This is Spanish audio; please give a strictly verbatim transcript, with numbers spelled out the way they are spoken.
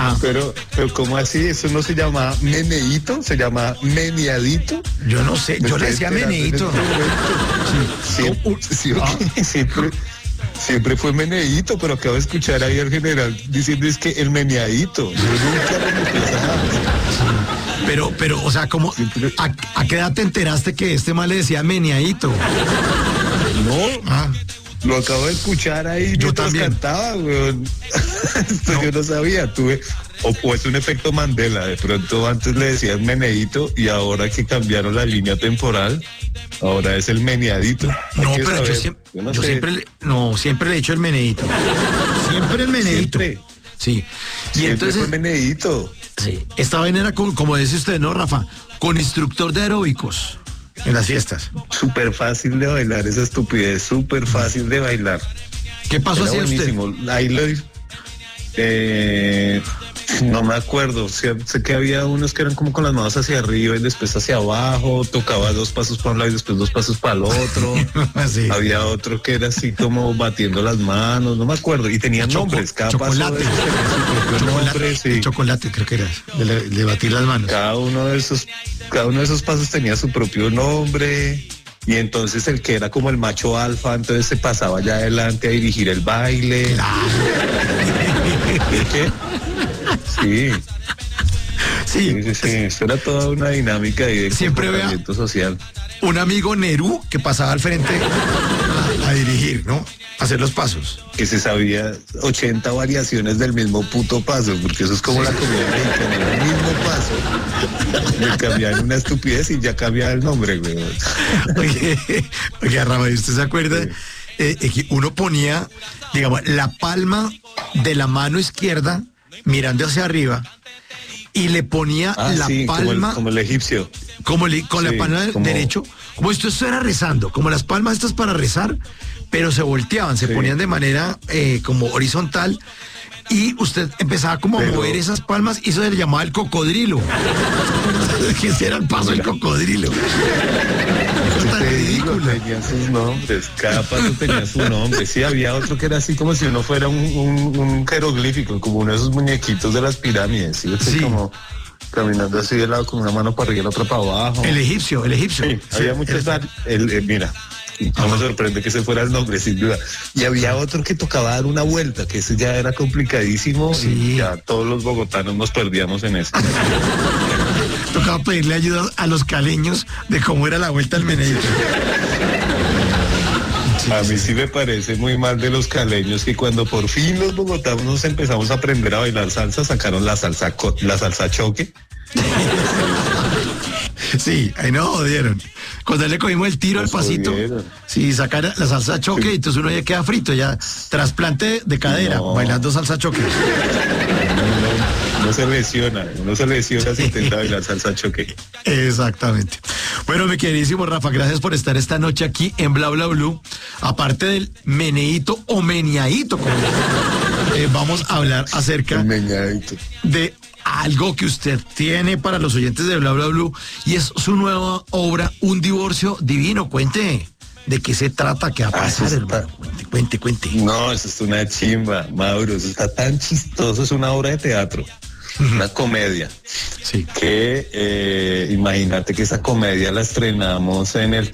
Ah. Pero, pero ¿cómo así? ¿Eso no se llama meneíto? ¿Se llama meneadito? Yo no sé, yo le decía meneíto. Sí, siempre, siempre, siempre, siempre fue meneíto, pero acabo de escuchar ahí al general diciendo es que el meneadito. Yo nunca lo pensaba. Pero, pero, o sea, ¿cómo, a, ¿a qué edad te enteraste que este mal le decía meneadito? No, Ah. Lo acabo de escuchar ahí Yo mientras también. cantaba, weón. Esto no. Yo no sabía, tuve, o, o es un efecto Mandela, de pronto antes le decían meneíto y ahora que cambiaron la línea temporal, ahora es el meneadito. No, pero saber. yo, siempre, yo, no yo siempre, le, no, siempre le he hecho el meneíto. Siempre el meneíto. Siempre. Sí. Y siempre entonces. Fue meneíto. Sí. Esta vaina era con, como dice usted, ¿no, Rafa? Con instructor de aeróbicos. En las fiestas. Súper fácil de bailar esa estupidez, súper fácil de bailar. ¿Qué pasó hacia usted? Ahí lo, eh, no me acuerdo, sé, sé que había unos que eran como con las manos hacia arriba y después hacia abajo, tocaba dos pasos para un lado y después dos pasos para el otro. Sí. Había otro que era así como batiendo las manos, no me acuerdo, y tenían Choco, nombres, cada chocolate. paso de chocolate, nombre, sí. Chocolate creo que era, de, de batir las manos. Cada uno de esos, cada uno de esos pasos tenía su propio nombre. Y entonces el que era como el macho alfa, entonces se pasaba allá adelante a dirigir el baile. Claro. ¿Qué? Sí. Sí. Sí, sí, sí. Esto era toda una dinámica de siempre comportamiento social. Un amigo Nerú que pasaba al frente a, a dirigir, ¿no? A hacer los pasos. Que se sabía ochenta variaciones del mismo puto paso, porque eso es como sí. La comida mexicana, el mismo paso. Le cambiaban una estupidez y ya cambiaba el nombre, güey. Oye, oye, Rafa, ¿usted se acuerda? Sí. Eh, eh, uno ponía, digamos, la palma de la mano izquierda mirando hacia arriba y le ponía ah, la sí, palma como el, como el egipcio como le, con sí, la palma como... derecho, como esto, esto era rezando, como las palmas estas para rezar, pero se volteaban, se sí. ponían de manera eh, como horizontal y usted empezaba como pero... a mover esas palmas y eso se le llamaba el cocodrilo. Que ese era el paso del cocodrilo. Eso tan ridículo. Tenía sus nombres, cada paso tenía su nombre. Sí, había otro que era así como si uno fuera un, un, un jeroglífico, como uno de esos muñequitos de las pirámides, ¿sí? Sí. Como caminando así de lado con una mano para arriba y la otra para abajo. El egipcio, el egipcio. Sí, sí había muchos. El, el, el, mira. No me sorprende que ese fuera el nombre, sin duda. Y había otro que tocaba dar una vuelta, que ese ya era complicadísimo sí. Y ya todos los bogotanos nos perdíamos en eso. Tocaba pedirle ayuda a los caleños de cómo era la vuelta al meneíto. Sí, a mí sí me parece muy mal de los caleños que cuando por fin los bogotanos nos empezamos a aprender a bailar salsa, sacaron la salsa, la salsa choque. Sí, ahí no jodieron. Cuando le cogimos el tiro al pasito, sí, sacar la salsa choque, sí. Y entonces uno ya queda frito, ya trasplante de cadera, no. Bailando salsa choque. No, no, no se lesiona, no se lesiona si intenta bailar salsa choque. Exactamente. Bueno, mi queridísimo Rafa, gracias por estar esta noche aquí en Bla Bla Blue. Aparte del meneíto o meneadito, como eh, vamos a hablar acerca de algo que usted tiene para los oyentes de Bla Bla Blue y es su nueva obra, Un Divorcio Divino. Cuente de qué se trata, qué va a pasar, ah, hermano. Cuente, cuente, cuente. No, eso es una chimba, Mauro, eso está tan chistoso, es una obra de teatro, uh-huh. Una comedia. Sí. Que eh, imagínate que esa comedia la estrenamos en el